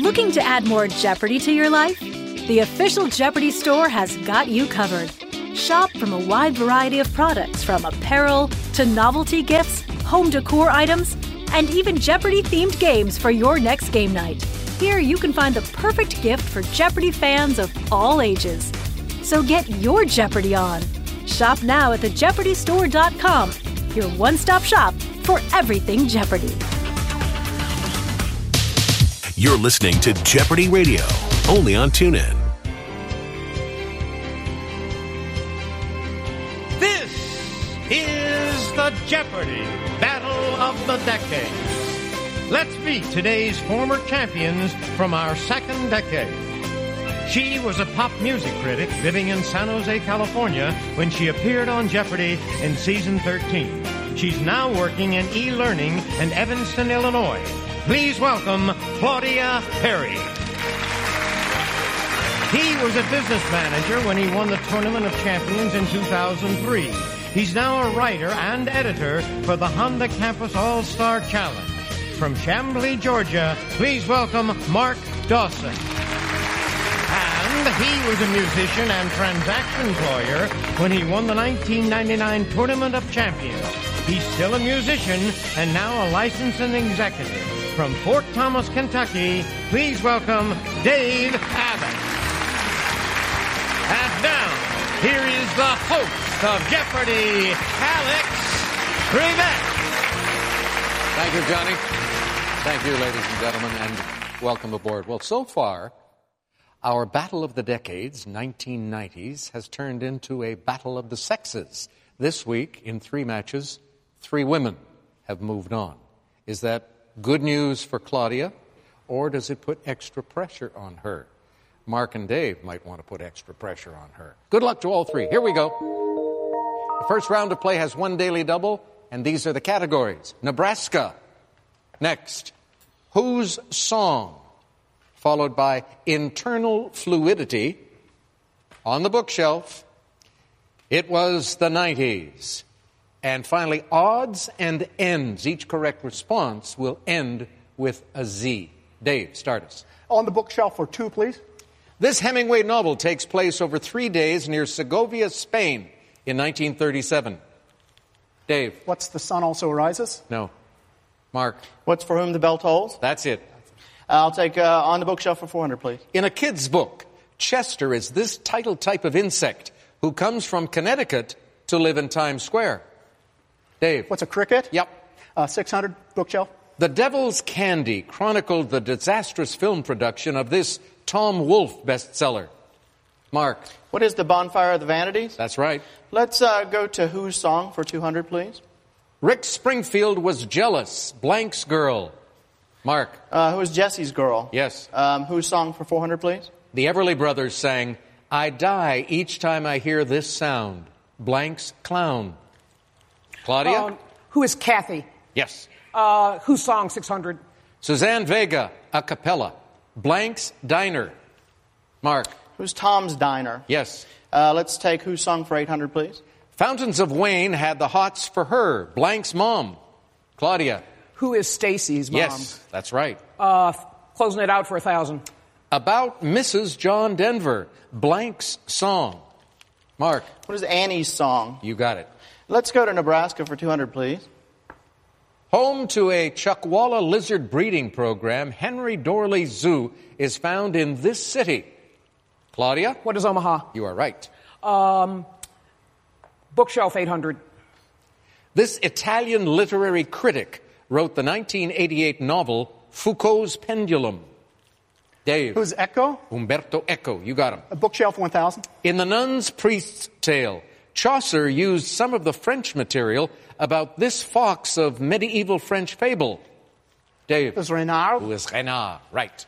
Looking to add more Jeopardy to your life? The official Jeopardy store has got you covered. Shop from a wide variety of products, from apparel to novelty gifts, home decor items, and even Jeopardy-themed games for your next game night. Here you can find the perfect gift for Jeopardy fans of all ages. So get your Jeopardy on. Shop now at thejeopardystore.com, your one-stop shop for everything Jeopardy. You're listening to Jeopardy Radio, only on TuneIn. This is the Jeopardy! Battle of the Decades. Let's meet today's former champions from our second decade. She was a pop music critic living in San Jose, California when she appeared on Jeopardy in season 13. She's now working in e-learning in Evanston, Illinois. Please welcome Claudia Perry. He was a business manager when he won the Tournament of Champions in 2003. He's now a writer and editor for the Honda Campus All-Star Challenge. From Chamblee, Georgia, please welcome Mark Dawson. And he was a musician and transactions lawyer when he won the 1999 Tournament of Champions. He's still a musician and now a licensing executive. From Fort Thomas, Kentucky, please welcome Dave Abbott. And now, here is the host of Jeopardy, Alex Trebek. Thank you, Johnny. Thank you, ladies and gentlemen, and welcome aboard. Well, so far, our Battle of the Decades, 1990s, has turned into a battle of the sexes. This week, in 3 matches, 3 women have moved on. Is that good news for Claudia, or does it put extra pressure on her? Mark and Dave might want to put extra pressure on her. Good luck to all 3. Here we go. The first round of play has 1 daily double, and these are the categories. Nebraska. Next, whose song? Followed by internal fluidity. On the bookshelf, it was the 90s. And finally, odds and ends. Each correct response will end with a Z. Dave, start us. On the bookshelf for 2, please. This Hemingway novel takes place over 3 days near Segovia, Spain in 1937. Dave. What's The Sun Also Rises? No. Mark. What's For Whom the Bell Tolls? That's it. I'll take On the Bookshelf for 400, please. In a kid's book, Chester is this title type of insect who comes from Connecticut to live in Times Square. Dave. What's a cricket? Yep. 600, bookshelf. The Devil's Candy chronicled the disastrous film production of this Tom Wolfe bestseller. Mark. What is The Bonfire of the Vanities? That's right. Let's go to Whose Song for 200, please. Rick Springfield was jealous. Blank's girl. Mark. Who is Jesse's girl? Yes. Whose Song for 400, please? The Everly Brothers sang, I die each time I hear this sound. Blank's clown. Claudia? Who is Kathy? Yes. Whose song, 600? Suzanne Vega, a cappella. Blank's diner. Mark? Who's Tom's Diner? Yes. Let's take Whose Song for 800, please. Fountains of Wayne had the hots for her. Blank's mom. Claudia? Who is Stacy's mom? Yes, that's right. Closing it out for 1,000. About Mrs. John Denver. Blank's song. Mark? What is Annie's song? You got it. Let's go to Nebraska for 200, please. Home to a Chuckwalla lizard breeding program, Henry Dorley Zoo is found in this city. Claudia? What is Omaha? You are right. Bookshelf, 800. This Italian literary critic wrote the 1988 novel Foucault's Pendulum. Dave. Who's Eco? Umberto Eco. You got him. A bookshelf, 1,000. In The Nun's Priest's Tale, Chaucer used some of the French material about this fox of medieval French fable. Dave. Who's Renard? Who is Renard? Right.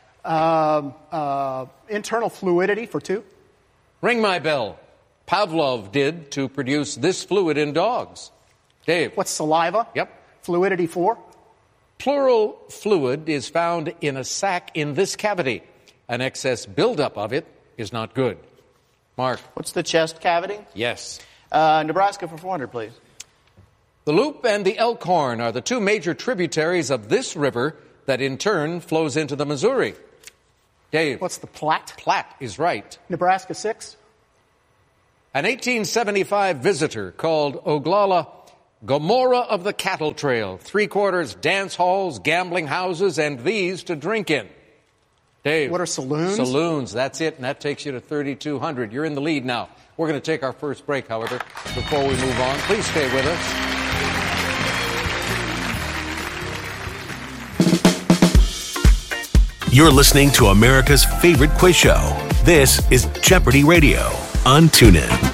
Internal fluidity for 2. Ring my bell. Pavlov did to produce this fluid in dogs. Dave. What's saliva? Yep. Fluidity 4. Pleural fluid is found in a sac in this cavity. An excess buildup of it is not good. Mark. What's the chest cavity? Yes. Nebraska for 400, please. The Loup and the Elkhorn are the 2 major tributaries of this river that in turn flows into the Missouri. Dave. What's the Platte? Platte is right. Nebraska 6. An 1875 visitor called Oglala Gomorrah of the Cattle Trail. 3/4 dance halls, gambling houses, and these to drink in. Dave. What are saloons? Saloons, that's it, and that takes you to 3,200. You're in the lead now. We're going to take our first break, however, before we move on. Please stay with us. You're listening to America's favorite quiz show. This is Jeopardy Radio on TuneIn.